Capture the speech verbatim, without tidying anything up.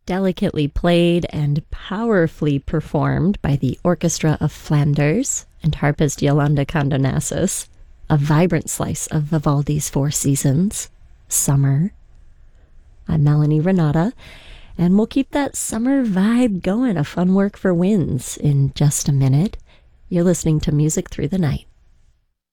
delicately played and powerfully performed by the Orchestra of Flanders and harpist Yolanda Condonassus, a vibrant slice of Vivaldi's Four Seasons, Summer. I'm Melanie Renata, and we'll keep that summer vibe going, a fun work for winds, in just a minute. You're listening to Music Through the Night.